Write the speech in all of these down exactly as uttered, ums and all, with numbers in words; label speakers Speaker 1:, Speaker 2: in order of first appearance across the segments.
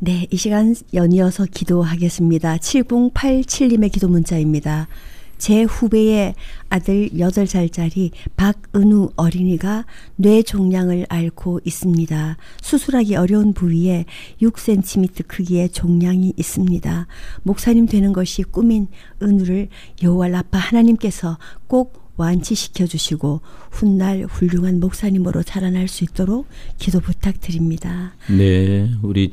Speaker 1: 네, 이 시간 연이어서 기도하겠습니다. 칠공팔칠님의 기도 문자입니다. 제 후배의 아들 여덟 살짜리 박은우 어린이가 뇌종양을 앓고 있습니다. 수술하기 어려운 부위에 육 센티미터 크기의 종양이 있습니다. 목사님 되는 것이 꿈인 은우를 여호와 라파 하나님께서 꼭 완치시켜 주시고 훗날 훌륭한 목사님으로 자라날 수 있도록 기도 부탁드립니다.
Speaker 2: 네, 우리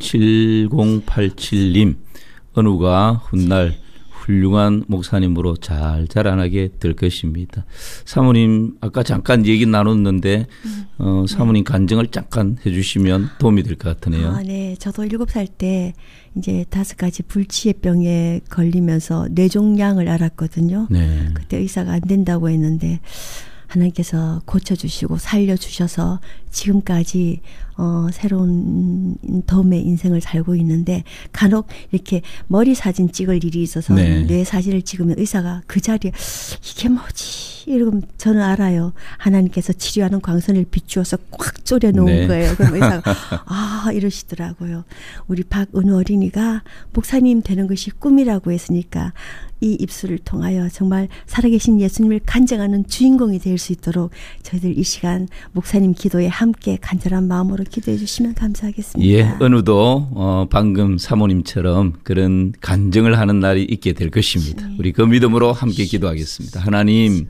Speaker 2: 칠공팔칠님 은우가 훗날 훌륭한 목사님으로 잘 자라나게 될 것입니다. 사모님 아까 잠깐 얘기 나눴는데 음, 어, 사모님 네. 간증을 잠깐 해주시면 도움이 될 것 같으네요.
Speaker 1: 아, 네, 저도 일곱 살 때 이제 다섯 가지 불치해병에 걸리면서 뇌종양을 앓았거든요. 네. 그때 의사가 안 된다고 했는데 하나님께서 고쳐주시고 살려주셔서 지금까지 어, 새로운 덤의 인생을 살고 있는데 간혹 이렇게 머리 사진 찍을 일이 있어서 네. 뇌 사진을 찍으면 의사가 그 자리에 이게 뭐지? 이러면 저는 알아요. 하나님께서 치료하는 광선을 비추어서 꽉 졸여놓은 네. 거예요. 그럼 의사가 아 이러시더라고요. 우리 박은우 어린이가 목사님 되는 것이 꿈이라고 했으니까 이 입술을 통하여 정말 살아계신 예수님을 간증하는 주인공이 될 수 있도록 저희들 이 시간 목사님 기도에 함께 간절한 마음으로 기도해 주시면 감사하겠습니다.
Speaker 2: 예, 은우도 어, 방금 사모님처럼 그런 간증을 하는 날이 있게 될 것입니다. 네. 우리 그 믿음으로 함께 기도하겠습니다. 하나님,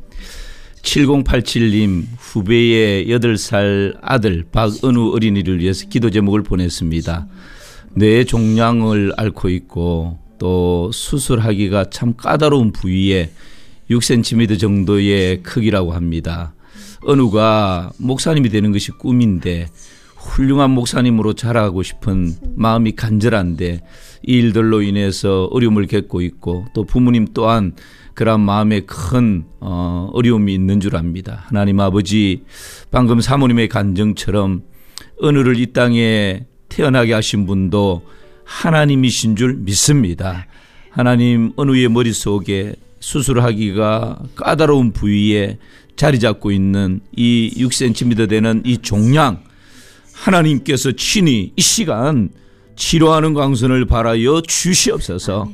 Speaker 2: 칠공팔칠님 후배의 여덟 살 아들 박은우 어린이를 위해서 기도 제목을 보냈습니다. 뇌 종양을 앓고 있고 또 수술하기가 참 까다로운 부위에 육 센티미터 정도의 크기라고 합니다. 은우가 목사님이 되는 것이 꿈인데 훌륭한 목사님으로 자라고 싶은 마음이 간절한데 이 일들로 인해서 어려움을 겪고 있고 또 부모님 또한 그런 마음에 큰 어, 어려움이 있는 줄 압니다. 하나님 아버지, 방금 사모님의 간증처럼 은우를 이 땅에 태어나게 하신 분도 하나님이신 줄 믿습니다. 하나님, 은우의 머릿속에 수술하기가 까다로운 부위에 자리 잡고 있는 이 육 센티미터 되는 이 종양, 하나님께서 친히 이 시간 치료하는 광선을 바라여 주시옵소서.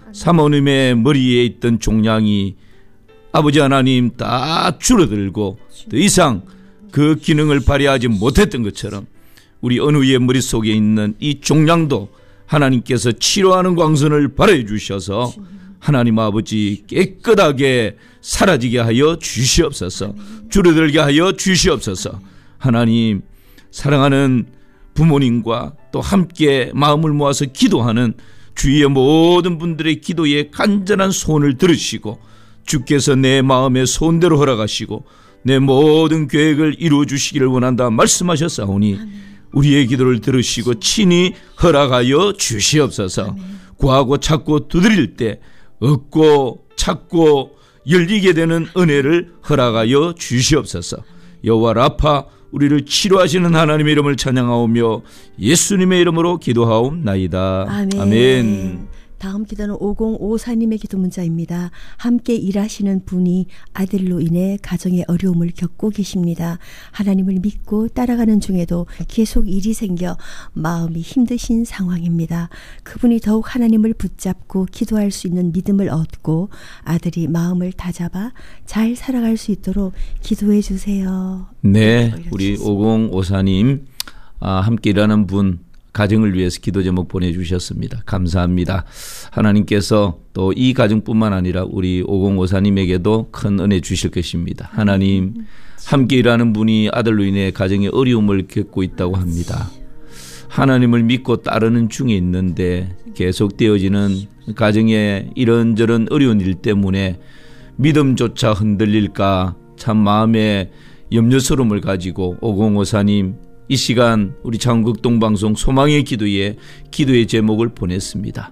Speaker 2: 사모님의 머리에 있던 종양이 아버지 하나님 다 줄어들고 더 이상 그 기능을 발휘하지 못했던 것처럼 우리 은우의 머릿속에 있는 이 종양도 하나님께서 치료하는 광선을 발휘해 주셔서 하나님 아버지 깨끗하게 사라지게 하여 주시옵소서. 줄어들게 하여 주시옵소서. 하나님, 사랑하는 부모님과 또 함께 마음을 모아서 기도하는 주위의 모든 분들의 기도에 간절한 소원을 들으시고 주께서 내 마음의 소원대로 허락하시고 내 모든 계획을 이루어 주시기를 원한다 말씀하셨사오니 우리의 기도를 들으시고 친히 허락하여 주시옵소서. 구하고 찾고 두드릴 때 얻고 찾고 열리게 되는 은혜를 허락하여 주시옵소서. 여호와 라파, 우리를 치료하시는 하나님의 이름을 찬양하오며 예수님의 이름으로 기도하옵나이다.
Speaker 1: 아멘.
Speaker 2: 아멘.
Speaker 1: 다음 기도는 오공오사님의 기도 문자입니다. 함께 일하시는 분이 아들로 인해 가정의 어려움을 겪고 계십니다. 하나님을 믿고 따라가는 중에도 계속 일이 생겨 마음이 힘드신 상황입니다. 그분이 더욱 하나님을 붙잡고 기도할 수 있는 믿음을 얻고 아들이 마음을 다잡아 잘 살아갈 수 있도록 기도해 주세요.
Speaker 2: 네, 우리 오공오사님 아, 함께 일하는 분 가정을 위해서 기도 제목 보내주셨습니다. 감사합니다. 하나님께서 또 이 가정뿐만 아니라 우리 오공오사님에게도 큰 은혜 주실 것입니다. 하나님, 함께 일하는 분이 아들로 인해 가정에 어려움을 겪고 있다고 합니다. 하나님을 믿고 따르는 중에 있는데 계속되어지는 가정에 이런저런 어려운 일 때문에 믿음조차 흔들릴까 참 마음에 염려스러움을 가지고 오공오사님 이 시간 우리 창국동방송 소망의 기도에 기도의 제목을 보냈습니다.